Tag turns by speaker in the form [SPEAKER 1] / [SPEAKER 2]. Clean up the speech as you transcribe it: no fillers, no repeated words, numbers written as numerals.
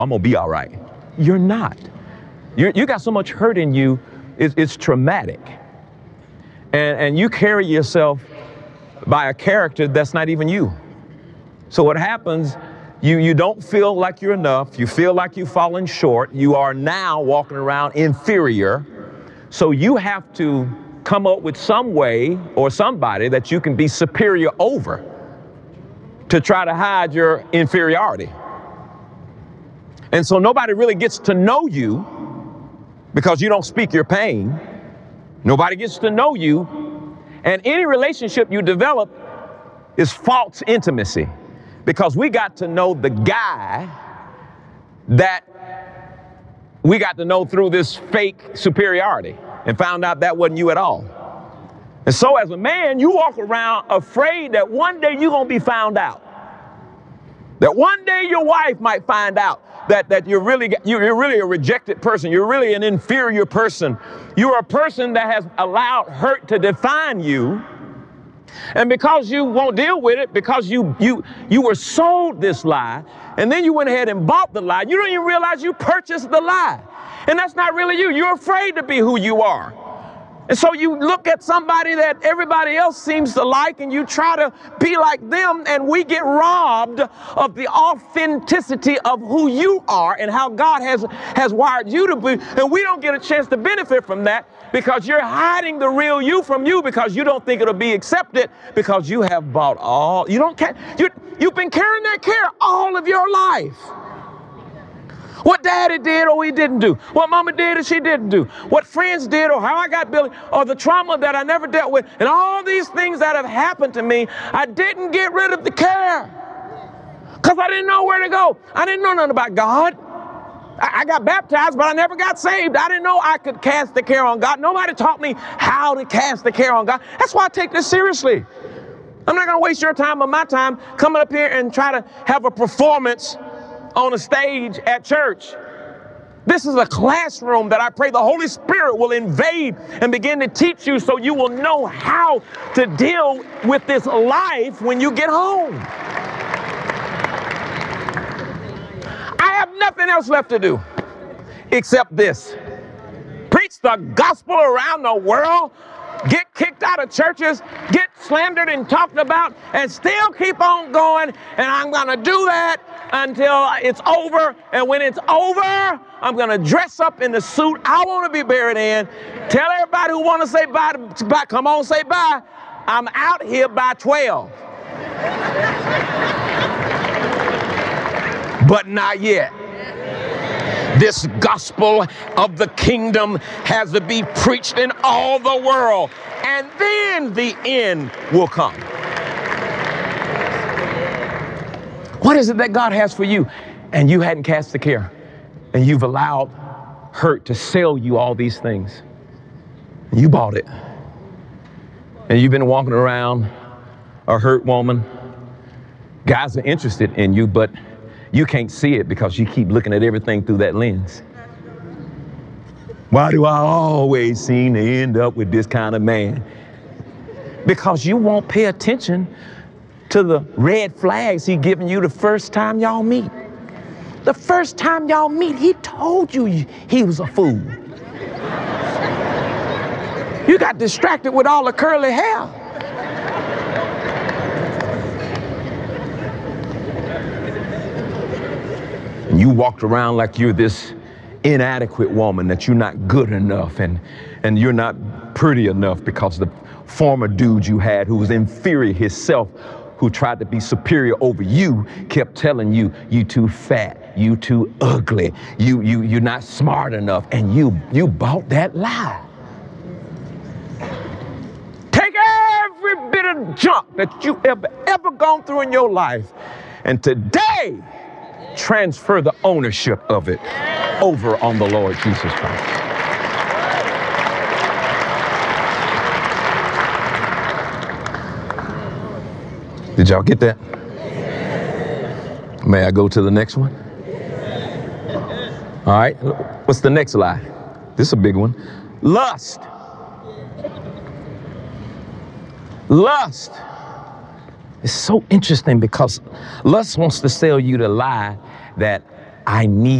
[SPEAKER 1] I'm going to be all right. You're not. You got so much hurt in you, it's traumatic. And you carry yourself by a character that's not even you. So what happens, you don't feel like you're enough. You feel like you've fallen short. You are now walking around inferior. So you have to come up with some way or somebody that you can be superior over to try to hide your inferiority. And so nobody really gets to know you because you don't speak your pain. Nobody gets to know you. And any relationship you develop is false intimacy, because we got to know the guy that we got to know through this fake superiority and found out that wasn't you at all. And so as a man, you walk around afraid that one day you're going to be found out. That one day your wife might find out that you're really a rejected person. You're really an inferior person. You're a person that has allowed hurt to define you. And because you won't deal with it, because you were sold this lie, and then you went ahead and bought the lie, you don't even realize you purchased the lie. And that's not really you. You're afraid to be who you are. And so you look at somebody that everybody else seems to like, and you try to be like them, and we get robbed of the authenticity of who you are and how God has wired you to be. And we don't get a chance to benefit from that because you're hiding the real you from you, because you don't think it'll be accepted, because you have bought all. You don't care. You've been carrying that care all of your life. What daddy did or he didn't do. What mama did or she didn't do. What friends did or how I got Billy, or the trauma that I never dealt with. And all these things that have happened to me, I didn't get rid of the care. Because I didn't know where to go. I didn't know nothing about God. I got baptized, but I never got saved. I didn't know I could cast the care on God. Nobody taught me how to cast the care on God. That's why I take this seriously. I'm not going to waste your time or my time coming up here and try to have a performance on a stage at church. This is a classroom that I pray the Holy Spirit will invade and begin to teach you, so you will know how to deal with this life when you get home. I have nothing else left to do except this. Preach the gospel around the world, get kicked out of churches, get slandered and talked about, and still keep on going. And I'm going to do that until it's over. And when it's over, I'm going to dress up in the suit I want to be buried in. Tell everybody who want to say bye, come on, say bye. I'm out here by 12. But not yet. This gospel of the kingdom has to be preached in all the world, and then the end will come. What is it that God has for you? And you hadn't cast the care, and you've allowed hurt to sell you all these things. You bought it, and you've been walking around a hurt woman. Guys are interested in you, but you can't see it because you keep looking at everything through that lens. Why do I always seem to end up with this kind of man? Because you won't pay attention to the red flags he giving you the first time y'all meet. The first time y'all meet, he told you he was a fool. You got distracted with all the curly hair. And you walked around like you're this inadequate woman, that you're not good enough and you're not pretty enough, because the former dude you had who was inferior himself, who tried to be superior over you, kept telling you, you too fat, you too ugly, you're not smart enough, and you bought that lie. Take every bit of junk that you ever gone through in your life, and today transfer the ownership of it over on the Lord Jesus Christ. Did y'all get that? May I go to the next one? All right. What's the next lie? This is a big one. Lust. Lust. It's so interesting because lust wants to sell you the lie that I need